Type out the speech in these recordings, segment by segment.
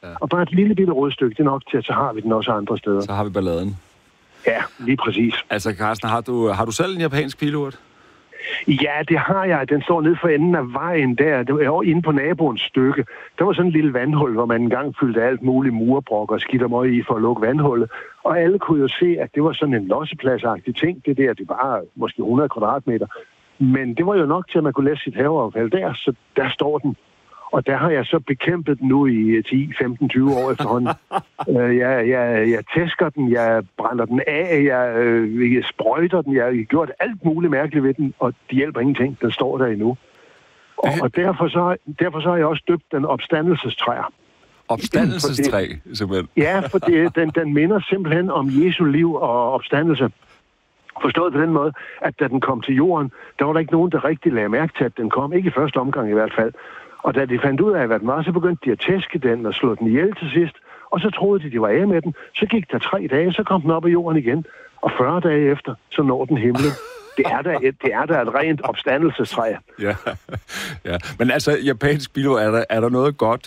Ja. Og bare et lille bitte rødstykke, det er nok til, at så har vi den også andre steder. Så har vi balladen. Ja, lige præcis. Altså, Carsten, har du selv en japansk pilurt? Ja, det har jeg. Den står nede for enden af vejen der. Det var over inde på naboens stykke. Der var sådan en lille vandhul, hvor man engang fyldte alt muligt murbrok og skidt og møg i for at lukke vandhullet. Og alle kunne jo se, at det var sådan en lossepladsagtig ting. Det der, det var måske 100 kvadratmeter. Men det var jo nok til, at man kunne læse sit haveaffald der, så der står den. Og der har jeg så bekæmpet den nu i 10, 15, 20 år efterhånden. Jeg tæsker den, jeg brænder den af, jeg sprøjter den, jeg har gjort alt muligt mærkeligt ved den, og det hjælper ingenting. Den står der endnu. Og derfor så har jeg også døbt den opstandelsestræer. Opstandelsestræ, simpelthen? Ja, for den minder simpelthen om Jesu liv og opstandelse. Forstået på den måde, at da den kom til jorden, der var der ikke nogen, der rigtig lagde mærke til, at den kom. Ikke i første omgang i hvert fald. Og da de fandt ud af, hvad den var, så begyndte de at tæske den og slå den ihjel til sidst. Og så troede de var af med den. Så gik der 3 dage, så kom den op af jorden igen. Og 40 dage efter, så når den himlen. Det er da et rent opstandelsestræ. Ja. Men altså, japansk pilurt, er der noget godt?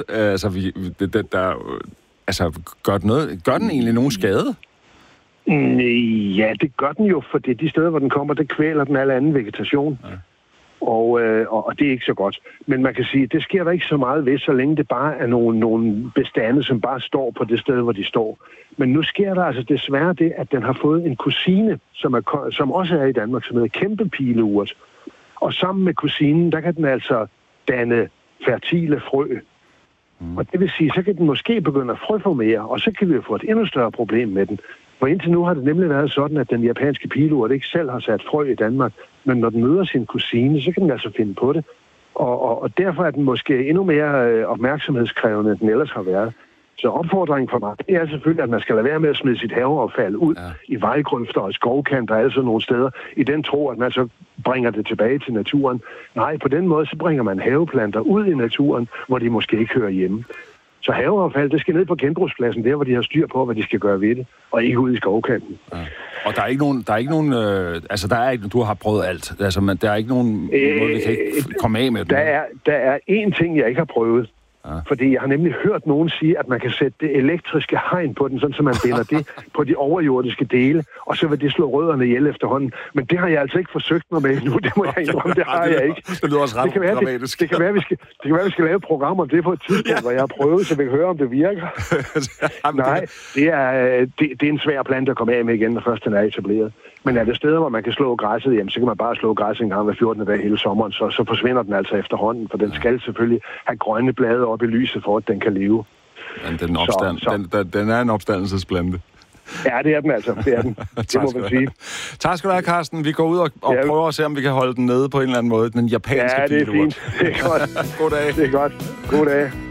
Gør den egentlig nogen skade? Ja, det gør den jo, for det de steder, hvor den kommer, det kvæler den al anden vegetation. Ja. Og det er ikke så godt. Men man kan sige, det sker der ikke så meget ved, så længe det bare er nogle bestande, som bare står på det sted, hvor de står. Men nu sker der altså desværre det, at den har fået en kusine, som også er i Danmark, som hedder kæmpepileurt. Og sammen med kusinen, der kan den altså danne fertile frø. Og det vil sige, så kan den måske begynde at frøformere, og så kan vi jo få et endnu større problem med den. For indtil nu har det nemlig været sådan, at den japanske pileurt ikke selv har sat frø i Danmark, men når den møder sin kusine, så kan den altså finde på det. Og derfor er den måske endnu mere opmærksomhedskrævende, end den ellers har været. Så opfordringen for mig, det er selvfølgelig, at man skal lade være med at smide sit haveaffald ud i vejgrøfter og skovkanter og altså nogle steder, i den tro, at man så bringer det tilbage til naturen. Nej, på den måde, så bringer man haveplanter ud i naturen, hvor de måske ikke hører hjemme. Så haveaffald, det skal ned på genbrugspladsen, der hvor de har styr på, hvad de skal gøre ved det, og ikke ud i skovkanten. Ja. Og der er ikke nogen, du har prøvet alt. Altså, der er ikke nogen måde, vi kan ikke komme af med det. Der er én ting, jeg ikke har prøvet. Ja. Fordi jeg har nemlig hørt nogen sige, at man kan sætte det elektriske hegn på den, sådan så man binder det på de overjordiske dele, og så vil det slå rødderne ihjel efterhånden. Men det har jeg altså ikke forsøgt mig med nu, det må jeg indrømme, det har jeg ikke. Det lyder også ret dramatisk. Det kan være, vi skal lave et program om det på et tidspunkt, hvor jeg har prøvet, så vi kan høre, om det virker. Nej, det er en svær plante at komme af med igen, når først den er etableret. Men er det steder, hvor man kan slå græsset, jamen, så kan man bare slå græsset en gang hver 14. dag hele sommeren, så forsvinder den altså efterhånden, for den skal selvfølgelig have grønne blade op i lyset, for at den kan leve. Men den er en opstandelsesplante. Ja, det er den altså. Det er den. Det må man sige. Tak skal du have, Carsten. Vi går ud og prøver at se, om vi kan holde den nede på en eller anden måde. Den japanske pilurt. Ja, det er fint. Det er godt. God dag. Det er godt. God dag.